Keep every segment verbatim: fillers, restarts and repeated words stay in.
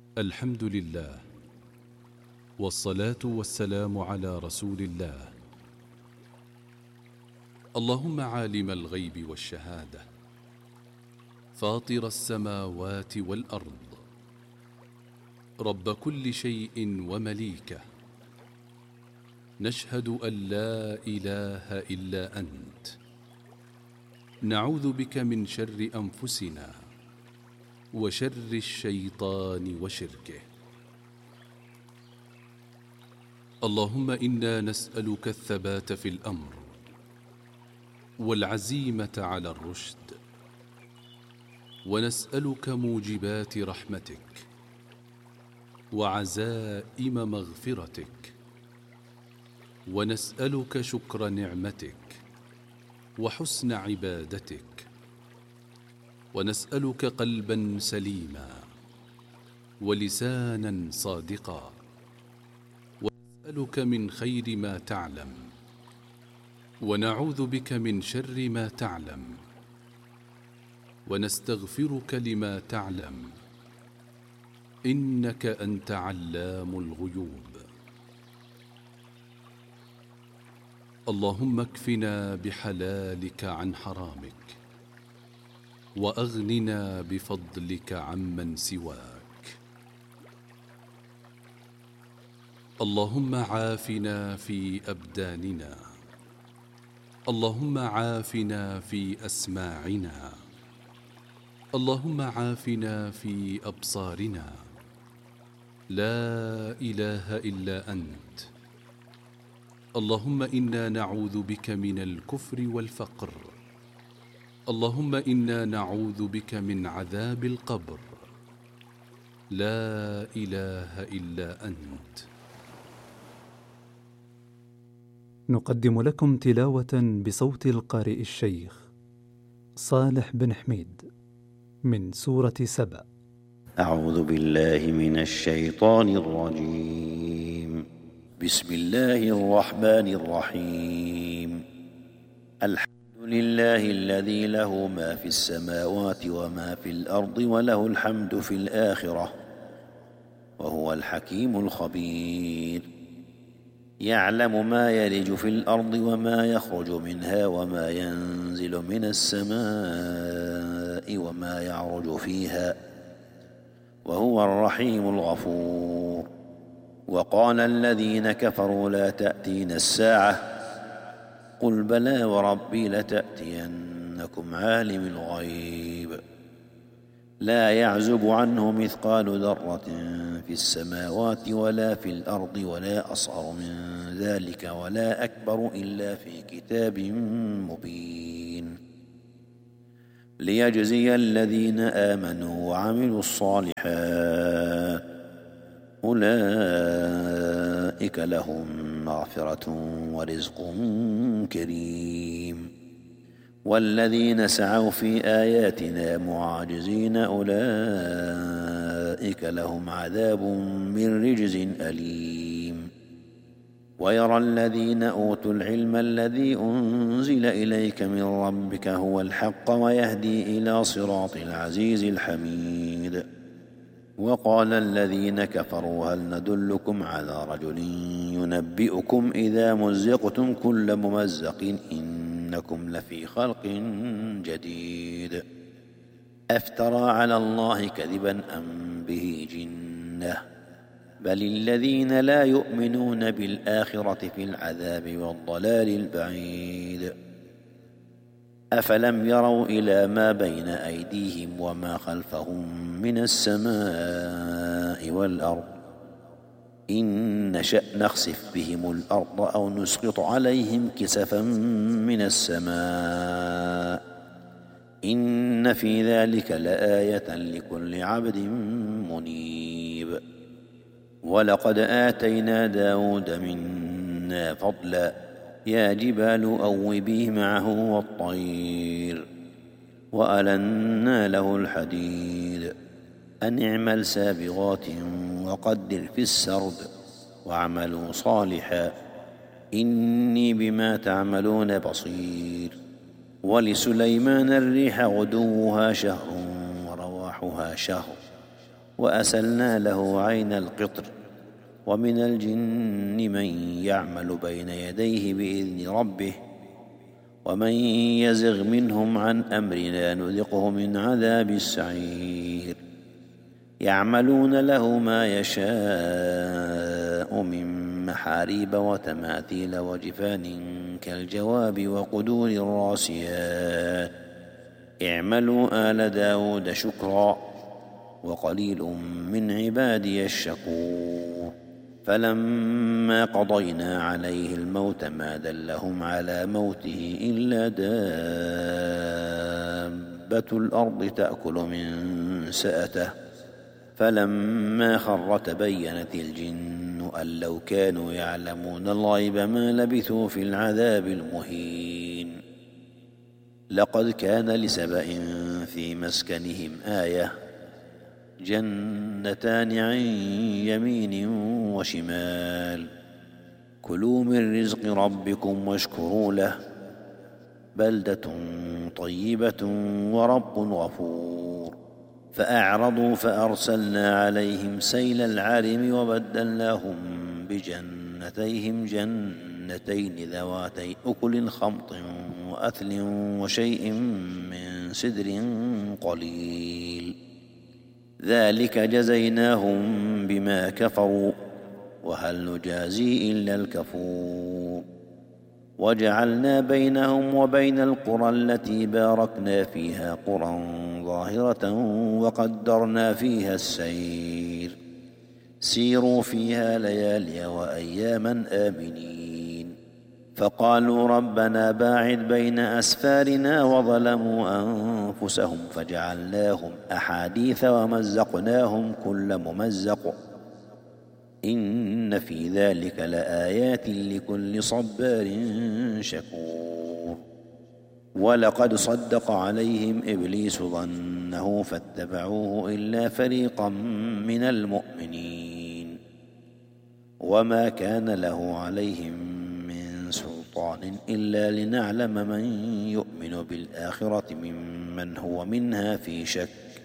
الحمد لله، والصلاة والسلام على رسول الله. اللهم عالم الغيب والشهادة، فاطر السماوات والأرض، رب كل شيء ومليكه، نشهد أن لا إله إلا أنت، نعوذ بك من شر أنفسنا وشر الشيطان وشركه. اللهم إنا نسألك الثبات في الأمر والعزيمة على الرشد، ونسألك موجبات رحمتك وعزائم مغفرتك، ونسألك شكر نعمتك وحسن عبادتك، ونسألك قلبا سليما ولسانا صادقا، ونسألك من خير ما تعلم، ونعوذ بك من شر ما تعلم، ونستغفرك لما تعلم، إنك أنت علام الغيوب. اللهم اكفنا بحلالك عن حرامك، وأغننا بفضلك عمن سواك. اللهم عافنا في أبداننا، اللهم عافنا في أسماعنا، اللهم عافنا في أبصارنا. لا إله إلا أنت. اللهم إنا نعوذ بك من الكفر والفقر، اللهم إنا نعوذ بك من عذاب القبر. لا إله إلا أنت. نقدم لكم تلاوة بصوت القارئ الشيخ صالح بن حميد من سورة سبأ. أعوذ بالله من الشيطان الرجيم. بسم الله الرحمن الرحيم. الحمد لله الذي له ما في السماوات وما في الأرض وله الحمد في الآخرة وهو الحكيم الخبير. يعلم ما يلج في الأرض وما يخرج منها وما ينزل من السماء وما يعرج فيها وهو الرحيم الغفور. وقال الذين كفروا لا تأتينا الساعة قل بلى وربي لتأتينكم عالم الغيب لا يعزب عنه مثقال ذرة في السماوات ولا في الأرض ولا أصغر من ذلك ولا أكبر إلا في كتاب مبين ليجزي الذين آمنوا وعملوا الصالحات أولئك لهم مغفرة ورزق كريم. والذين سعوا في آياتنا معاجزين أولئك لهم عذاب من رجز أليم. ويرى الذين أوتوا العلم الذي أنزل إليك من ربك هو الحق ويهدي إلى صراط العزيز الحميد. وقال الذين كفروا هل ندلكم على رجل ينبئكم إذا مزقتم كل ممزق إنكم لفي خلق جديد أفترى على الله كذبا أم به جنة بل الذين لا يؤمنون بالآخرة في العذاب والضلال البعيد. أفلم يروا إلى ما بين أيديهم وما خلفهم من السماء والأرض إن نشأ نخسف بهم الأرض أو نسقط عليهم كسفا من السماء إن في ذلك لآية لكل عبد منيب. ولقد آتينا داود منا فضلا يا جبال أوبي معه والطير وألنا له الحديد أن اعمل سابغات وقدر في السرد واعملوا صالحا إني بما تعملون بصير. ولسليمان الريح غدوها شهر ورواحها شهر وأسلنا له عين القطر ومن الجن من يعمل بين يديه بإذن ربه ومن يزغ منهم عن أمرنا نذقه من عذاب السعير يعملون له ما يشاء من محاريب وتماثيل وجفان كالجواب وقدور الراسيات اعملوا آل داود شكرا وقليل من عبادي الشكور فلما قضينا عليه الموت ما دلهم على موته إلا دابة الأرض تأكل من سأته فلما خر تبينت الجن أن لو كانوا يعلمون الغيب ما لبثوا في العذاب المهين لقد كان لسبإ في مسكنهم آية جنتان عن يمين وشمال كلوا من رزق ربكم واشكروا له بلدة طيبة ورب غفور فأعرضوا فأرسلنا عليهم سيل العرم وبدلناهم بجنتيهم جنتين ذواتي أكل خمط وأثل وشيء من سدر قليل ذلك جزيناهم بما كفروا وهل نجازي إلا الكفور وجعلنا بينهم وبين القرى التي باركنا فيها قرى ظاهرة وقدرنا فيها السير سيروا فيها ليالي وأياما آمنين فقالوا ربنا باعد بين أسفارنا وظلموا أنفسهم فجعلناهم أحاديث ومزقناهم كل ممزق إن في ذلك لآيات لكل صبار شكور ولقد صدق عليهم إبليس ظنه فاتبعوه إلا فريقا من المؤمنين وما كان له عليهم من سلطان إلا لنعلم من يؤمن بالآخرة ممن هو منها في شك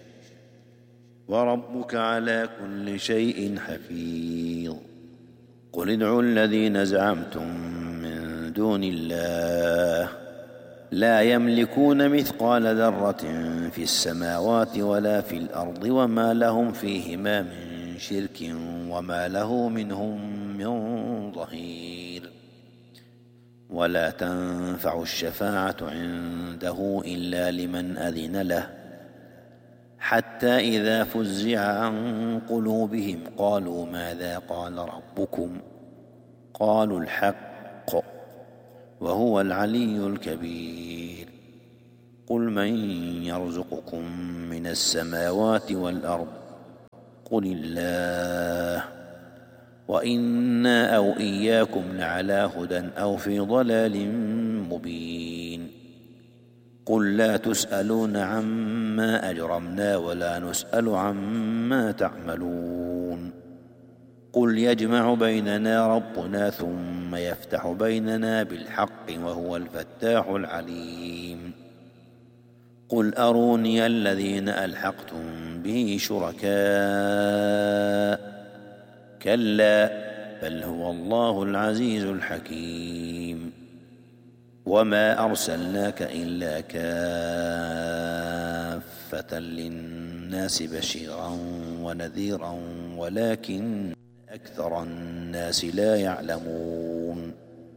وربك على كل شيء حفيظ قل ادعوا الذين زعمتم من دون الله لا يملكون مثقال ذرة في السماوات ولا في الأرض وما لهم فيهما من شرك وما له منهم من ظهير ولا تنفع الشفاعة عنده إلا لمن أذن له حتى إذا فزع عن قلوبهم قالوا ماذا قال ربكم قالوا الحق وهو العلي الكبير قل من يرزقكم من السماوات والأرض قل الله وإنا أو إياكم لعلى هدى أو في ضلال مبين قل لا تسألون عما أجرمنا ولا نسأل عما تعملون قل يجمع بيننا ربنا ثم يفتح بيننا بالحق وهو الفتاح العليم قل أروني الذين ألحقتم به شركاء كلا بل هو الله العزيز الحكيم وما أرسلناك إلا كافة للناس بشيرا ونذيرا ولكن أكثر الناس لا يعلمون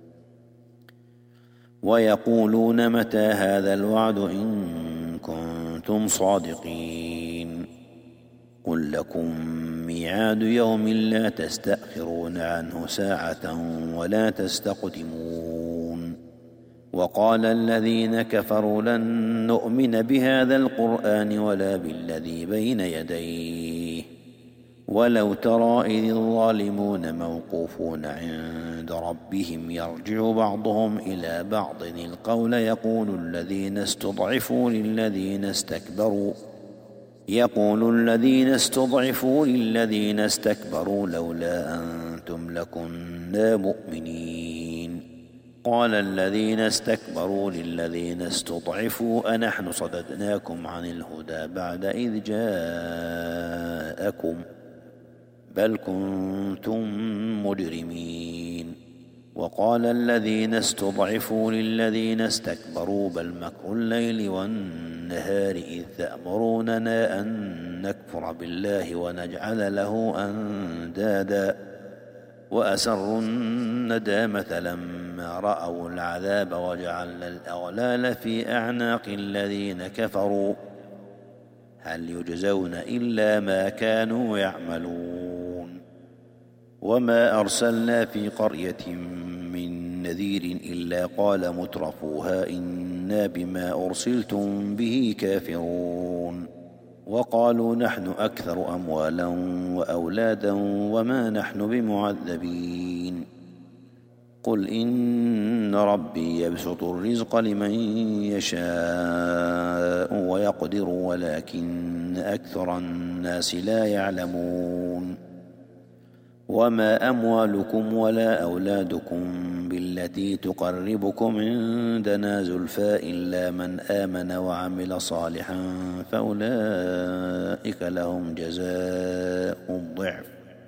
ويقولون متى هذا الوعد إن كنتم صادقين قل لكم ميعاد يوم لا تستأخرون عنه ساعة ولا تستقدمون وقال الذين كفروا لن نؤمن بهذا القرآن ولا بالذي بين يديه ولو ترى إذ الظالمون موقوفون عند ربهم يرجع بعضهم إلى بعض القول يقول الذين استضعفوا للذين استكبروا يقول الذين استضعفوا للذين استكبروا لولا أنتم لكنا مؤمنين قال الذين استكبروا للذين استضعفوا أنحن صددناكم عن الهدى بعد إذ جاءكم لكم بل كنتم مجرمين. وقال الذين استضعفوا للذين استكبروا بل مكر الليل والنهار إذ تأمروننا أن نكفر بالله ونجعل له أندادا وأسروا الندامة لما رأوا العذاب وجعلنا الأغلال في أعناق الذين كفروا هل يجزون إلا ما كانوا يعملون. وما أرسلنا في قرية من نذير إلا قال مترفوها إنا بما أرسلتم به كافرون. وقالوا نحن أكثر أموالا وأولادا وما نحن بمعذبين. قل إن ربي يبسط الرزق لمن يشاء ويقدر ولكن أكثر الناس لا يعلمون. وما أموالكم ولا أولادكم بالتي تقربكم عندنا زلفى إلا من آمن وعمل صالحا فأولئك لهم جزاء الضعف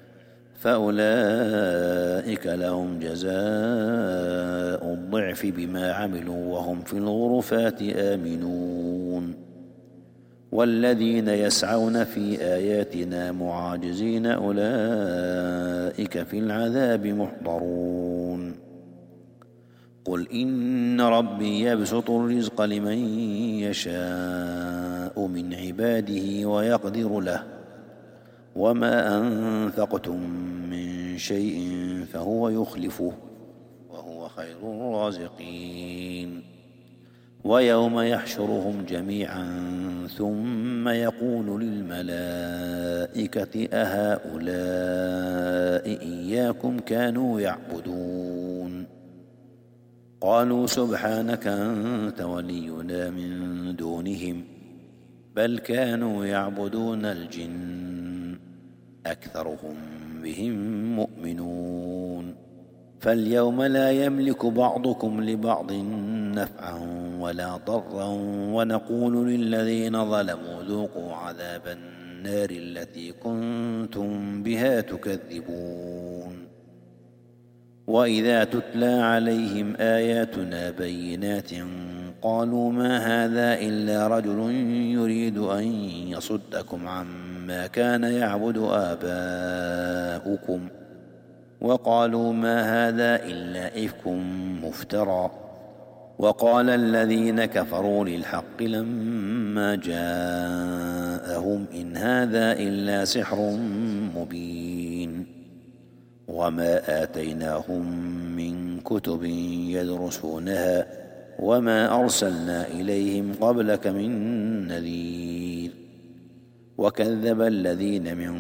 فأولئك لهم جزاء الضعف بما عملوا وهم في الغرفات آمنون. والذين يسعون في آياتنا معاجزين أولئك في العذاب محضرون. قل إن ربي يبسط الرزق لمن يشاء من عباده ويقدر له وما أنفقتم من شيء فهو يخلفه وهو خير الرازقين. ويوم يحشرهم جميعا ثم يقول للملائكة أهؤلاء إياكم كانوا يعبدون قالوا سبحانك أنت ولينا من دونهم بل كانوا يعبدون الجن أكثرهم بهم مؤمنون. فاليوم لا يملك بعضكم لبعض نفعا ولا ضرا ونقول للذين ظلموا ذوقوا عذاب النار التي كنتم بها تكذبون. وإذا تتلى عليهم آياتنا بينات قالوا ما هذا إلا رجل يريد أن يصدكم عما كان يعبد آباؤكم وقالوا ما هذا إلا إفك مفترى. وقال الذين كفروا للحق لما جاءهم إن هذا إلا سحر مبين. وما آتيناهم من كتب يدرسونها وما أرسلنا إليهم قبلك من نذير. وكذب الذين من